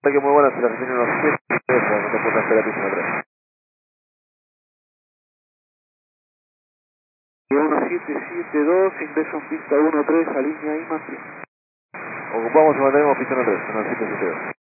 Que muy buena, se la refieren unos 7 pesos, no te puedo hacer la pista 3. 1772, ingreso en pista 1-3, alinea y mantiene. Ocupamos y mantenemos pista 3, en el 772.